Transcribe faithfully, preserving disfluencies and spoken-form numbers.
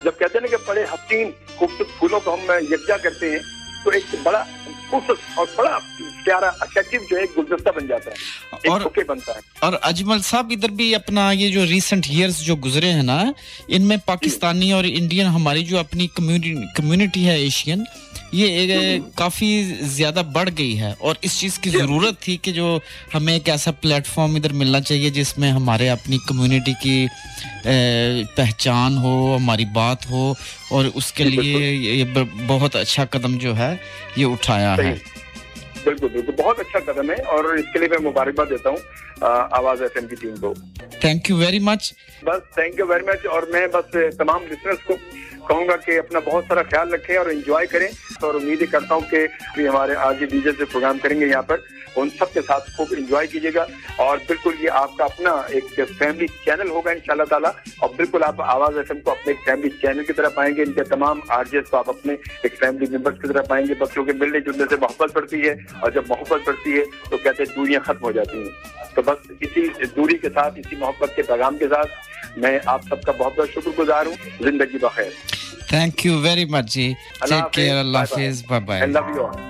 जब कहते हैं ना कि बड़े हसीन खूबसूरत फूलों को हम यकजा करते हैं तो एक बड़ा खूबसूरत और बड़ा प्यारा अट्रैक्टिव जो है गुलदस्ता बन जाता है, एक बुके बनता है। और अजमल साहब इधर भी अपना ये जो रिसेंट ईयर्स जो गुजरे हैं ना, इनमें पाकिस्तानी और इंडियन हमारी जो अपनी कम्युनिटी कम्युनिटी है एशियन, ये एक काफी ज्यादा बढ़ गई है और इस चीज की जरूरत थी कि जो हमें एक ऐसा प्लेटफॉर्म इधर मिलना चाहिए जिसमें हमारे अपनी कम्युनिटी की पहचान हो, हमारी बात हो, और उसके लिए ये बहुत अच्छा कदम जो है ये उठाया है। बिल्कुल बिल्कुल, बहुत अच्छा कदम है और इसके लिए मैं मुबारकबाद देता हूँ आवाज एफएम की टीम को। Thank you very much. बस थैंक यू वेरी मच। और मैं बस तमाम लिसनर्स को कहूंगा कि अपना बहुत सारा ख्याल रखें और एंजॉय करें, और उम्मीद करता हूं कि हमारे आज डीजे से प्रोग्राम करेंगे यहाँ पर, उन सब के साथ खूब एंजॉय कीजिएगा। और बिल्कुल ये आपका अपना एक फैमिली चैनल होगा इंशाल्लाह ताला, और बिल्कुल आप आवाज एफएम को अपने एक फैमिली चैनल की तरह पाएंगे। इनके तमाम आरजेस को आप अपने एक फैमिली मेंबर्स की तरह पाएंगे। बस क्योंकि मिलने जुलने से मोहब्बत बढ़ती है, और जब मोहब्बत बढ़ती है तो कहते हैं दूरियां खत्म हो जाती हैं। तो बस इसी दूरी के साथ, इसी मोहब्बत के पैगाम के साथ मैं आप सबका बहुत बहुत शुक्रगुजार हूँ। जिंदगी बखैर। Thank you very much ji. Take care. Allah Hafiz. Bye bye. I love you all.